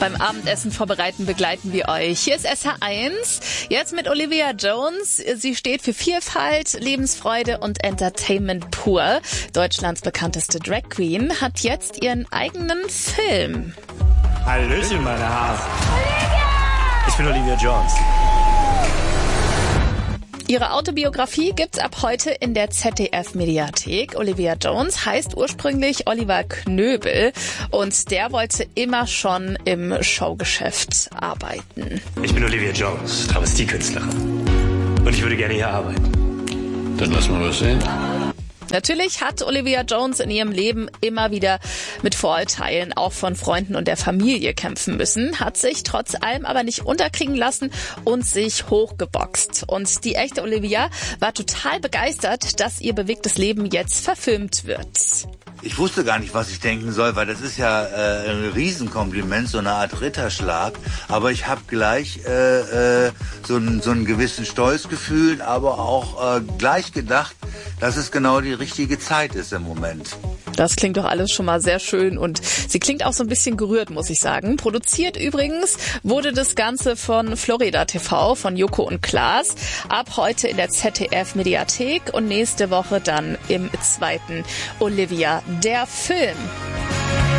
Beim Abendessen vorbereiten begleiten wir euch. Hier ist SH1, jetzt mit Olivia Jones. Sie steht für Vielfalt, Lebensfreude und Entertainment pur. Deutschlands bekannteste Drag Queen hat jetzt ihren eigenen Film. Hallöchen, meine Hasen. Olivia! Ich bin Olivia Jones. Ihre Autobiografie gibt's ab heute in der ZDF-Mediathek. Olivia Jones heißt ursprünglich Oliver Knöbel und der wollte immer schon im Showgeschäft arbeiten. Ich bin Olivia Jones, Travestiekünstlerin. Und ich würde gerne hier arbeiten. Dann lass mal was sehen. Natürlich hat Olivia Jones in ihrem Leben immer wieder mit Vorurteilen auch von Freunden und der Familie kämpfen müssen, hat sich trotz allem aber nicht unterkriegen lassen und sich hochgeboxt. Und die echte Olivia war total begeistert, dass ihr bewegtes Leben jetzt verfilmt wird. Ich wusste gar nicht, was ich denken soll, weil das ist ja ein Riesenkompliment, so eine Art Ritterschlag. Aber ich habe gleich so einen gewissen Stolz gefühlt, aber auch gleich gedacht, dass es genau die richtige Zeit ist im Moment. Das klingt doch alles schon mal sehr schön und sie klingt auch so ein bisschen gerührt, muss ich sagen. Produziert übrigens wurde das Ganze von Florida TV, von Joko und Klaas. Ab heute in der ZDF-Mediathek und nächste Woche dann im zweiten Olivia, der Film.